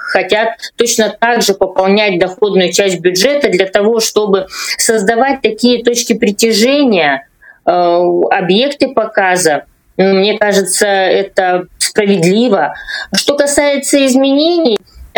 хотят точно так же пополнять доходную часть бюджета для того, чтобы создавать такие точки притяжения, объекты показа. Мне кажется, это справедливо. Что касается изменений,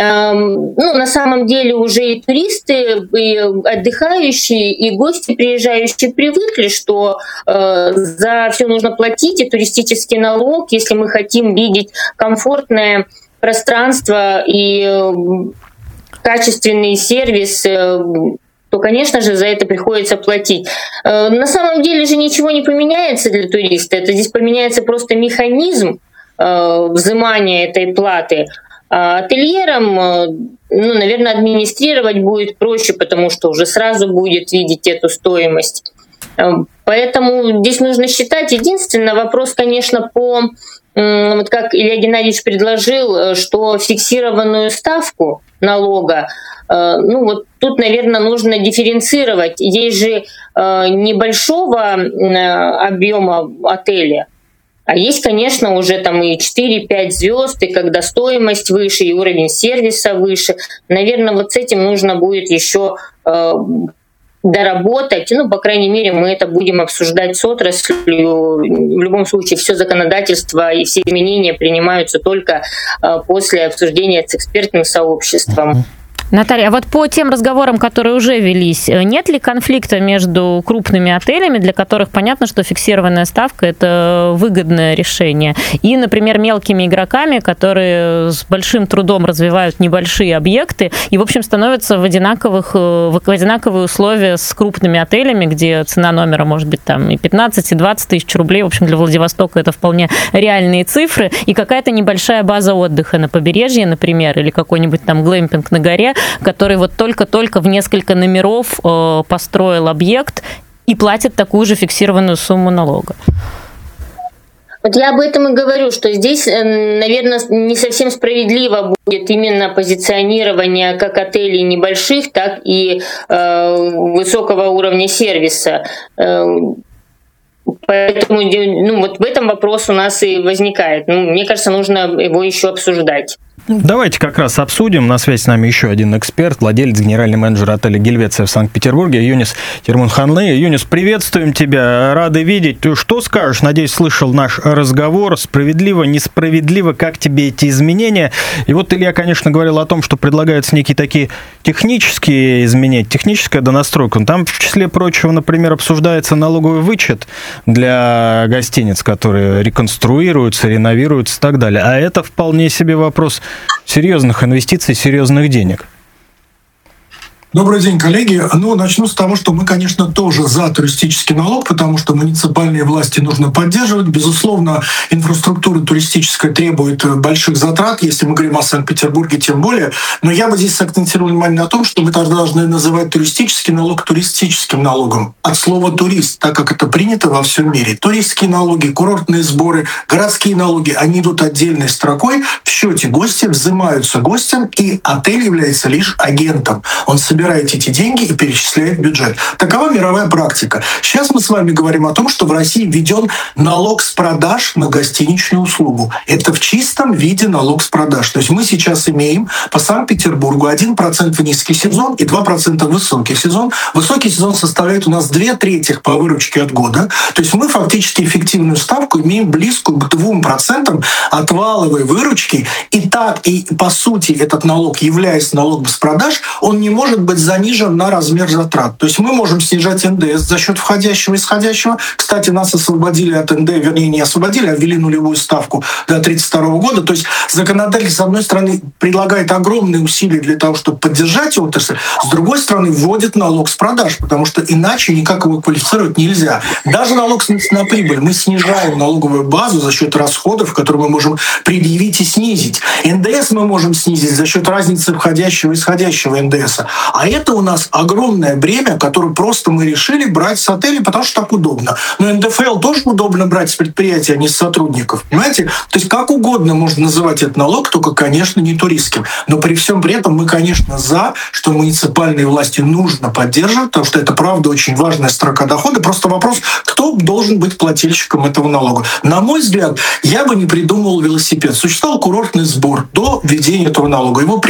на самом деле уже и туристы, и отдыхающие, и гости, приезжающие, привыкли, что за все нужно платить, и туристический налог, если мы хотим видеть комфортное пространство и качественный сервис, то, конечно же, за это приходится платить. На самом деле же ничего не поменяется для туриста. Это здесь поменяется просто механизм взимания этой платы. А ательерам, наверное, администрировать будет проще, потому что уже сразу будет видеть эту стоимость. Поэтому здесь нужно считать. Единственный вопрос, конечно, вот как Илья Геннадьевич предложил, что фиксированную ставку налога, вот тут, наверное, нужно дифференцировать. Есть же небольшого объема отеля, а есть, конечно, уже там и 4-5 звезд, и когда стоимость выше, и уровень сервиса выше. Наверное, вот с этим нужно будет еще доработать. По крайней мере, мы это будем обсуждать с отраслью. В любом случае, все законодательство и все изменения принимаются только после обсуждения с экспертным сообществом. Наталья, а вот по тем разговорам, которые уже велись, нет ли конфликта между крупными отелями, для которых понятно, что фиксированная ставка – это выгодное решение, и, например, мелкими игроками, которые с большим трудом развивают небольшие объекты и, в общем, становятся в одинаковые условия с крупными отелями, где цена номера может быть там и 15, и 20 тысяч рублей. В общем, для Владивостока это вполне реальные цифры, и какая-то небольшая база отдыха на побережье, например, или какой-нибудь там глэмпинг на горе, который вот только-только в несколько номеров построил объект и платит такую же фиксированную сумму налога. Вот я об этом и говорю, что здесь, наверное, не совсем справедливо будет именно позиционирование как отелей небольших, так и высокого уровня сервиса. Поэтому вот в этом вопрос у нас и возникает. Мне кажется, нужно его еще обсуждать. Давайте как раз обсудим. На связи с нами еще один эксперт, владелец, генеральный менеджер отеля «Гельвеция» в Санкт-Петербурге, Юнис Термунханлы. Юнис, приветствуем тебя, рады видеть. Ты что скажешь? Надеюсь, слышал наш разговор. Справедливо, несправедливо, как тебе эти изменения? И вот Илья, конечно, говорил о том, что предлагаются некие такие технические изменения, техническая донастройка. Там, в числе прочего, например, обсуждается налоговый вычет для гостиниц, которые реконструируются, реновируются и так далее. А это вполне себе вопрос серьезных инвестиций, серьезных денег. Добрый день, коллеги. Начну с того, что мы, конечно, тоже за туристический налог, потому что муниципальные власти нужно поддерживать. Безусловно, инфраструктура туристическая требует больших затрат. Если мы говорим о Санкт-Петербурге, тем более. Но я бы здесь акцентировал внимание на том, что мы тогда должны называть туристический налог туристическим налогом. От слова «турист», так как это принято во всем мире. Туристские налоги, курортные сборы, городские налоги, они идут отдельной строкой. В счете гостя взимаются гостям, и отель является лишь агентом. Он собирает эти деньги и перечисляет в бюджет. Такова мировая практика. Сейчас мы с вами говорим о том, что в России введен налог с продаж на гостиничную услугу. Это в чистом виде налог с продаж. То есть мы сейчас имеем по Санкт-Петербургу 1% в низкий сезон и 2% в высокий сезон. Высокий сезон составляет у нас 2/3 по выручке от года. То есть мы фактически эффективную ставку имеем близкую к 2% от валовой выручки. И по сути этот налог, являясь налогом с продаж, он не может быть занижен на размер затрат. То есть мы можем снижать НДС за счет входящего и исходящего. Кстати, нас освободили от НД, вернее, не освободили, а ввели нулевую ставку до 1932 года. То есть законодатель, с одной стороны, предлагает огромные усилия для того, чтобы поддержать отрасль, с другой стороны, вводит налог с продаж, потому что иначе никак его квалифицировать нельзя. Даже налог на прибыль. Мы снижаем налоговую базу за счет расходов, которые мы можем предъявить и снизить. НДС мы можем снизить за счет разницы входящего и исходящего НДСа. А это у нас огромное бремя, которое просто мы решили брать с отелей, потому что так удобно. Но НДФЛ тоже удобно брать с предприятия, а не с сотрудников. Понимаете? То есть как угодно можно называть этот налог, только, конечно, не туристским. Но при всем при этом мы, конечно, за, что муниципальные власти нужно поддерживать, потому что это, правда, очень важная строка дохода. Просто вопрос, кто должен быть плательщиком этого налога. На мой взгляд, я бы не придумывал велосипед. Существовал курортный сбор до введения этого налога. Его